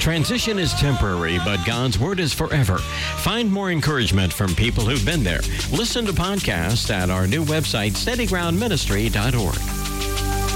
Transition is temporary, but God's Word is forever. Find more encouragement from people who've been there. Listen to podcasts at our new website, steadygroundministry.org.